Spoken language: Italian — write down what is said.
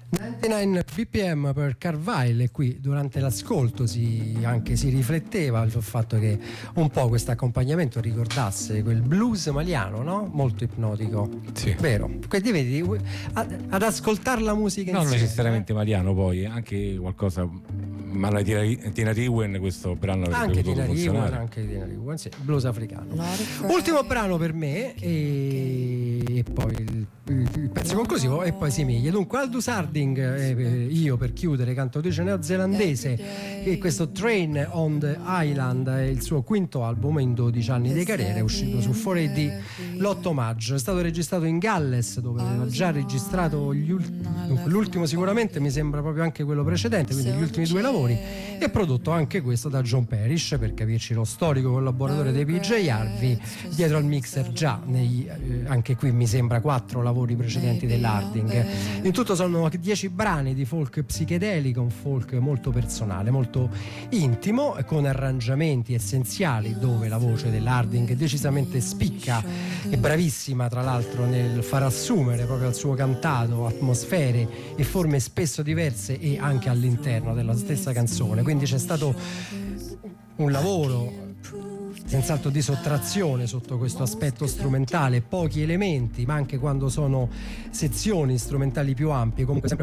99 BPM per Carville, e qui durante l'ascolto si rifletteva sul fatto che un po' questo accompagnamento ricordasse quel blues maliano, no? Molto ipnotico, sì. Vero? Quindi vedi, ad ascoltare la musica non insieme, necessariamente maliano, poi anche qualcosa, ma la Tina Riwen questo brano anche Tina Riwen, sì, blues africano. Ultimo brano per me e poi il pezzo conclusivo e poi si miglia. Dunque Aldous Harding, io per chiudere, cantautrice neozelandese, e questo Train on the Island è il suo quinto album in 12 anni di carriera, è uscito su 4AD l'8 maggio, è stato registrato in Galles, dove aveva già registrato l'ultimo, sicuramente mi sembra proprio anche quello precedente, quindi gli ultimi due lavori, e prodotto anche questo da John Parrish, per capirci lo storico collaboratore dei PJ Harvey, dietro al mixer già anche qui mi sembra 4 lavori precedenti dell'Harding. In tutto sono 10 brani di folk psichedelico, un folk molto personale, molto intimo, con arrangiamenti essenziali dove la voce dell'Harding decisamente spicca, è bravissima tra l'altro nel far assumere proprio al suo cantato atmosfere e forme spesso diverse e anche all'interno della stessa canzone, quindi c'è stato un lavoro senz'altro di sottrazione sotto questo aspetto strumentale, pochi elementi, ma anche quando sono sezioni strumentali più ampie, comunque sempre